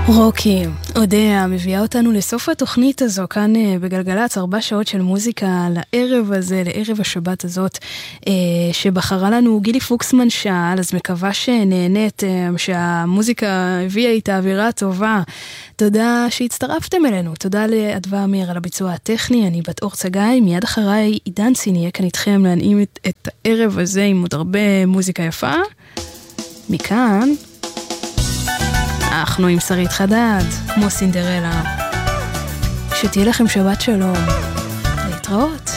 רוקי, אודיה, מביאה אותנו לסוף התוכנית הזו, כאן בגלגלץ, 4 שעות של מוזיקה לערב הזה, לערב השבת הזאת, שבחרה לנו גילי פוקסמן שעל, אז מקווה שנהנית, שהמוזיקה הביאה איתה אווירה טובה. תודה שהצטרפתם אלינו, תודה לאדווה אמיר על הביצוע הטכני, אני בת אור צגאי, מיד אחריי עידן צין יהיה כאן איתכם להנעים את הערב הזה עם עוד הרבה מוזיקה יפה. מכאן אנחנו עם שרית חדד, כמו סינדרלה. שתהיה לכם שבת שלום. להתראות.